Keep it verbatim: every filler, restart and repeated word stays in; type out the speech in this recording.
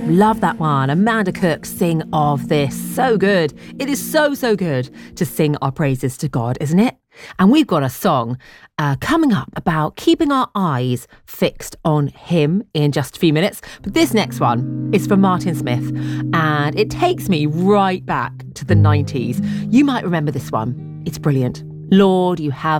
Love that one. Amanda Cook, Sing of This. So good. It is so, so good to sing our praises to God, isn't it? And we've got a song uh, coming up about keeping our eyes fixed on him in just a few minutes. But this next one is from Martin Smith, and it takes me right back to the nineties. You might remember this one. It's brilliant. Lord, you have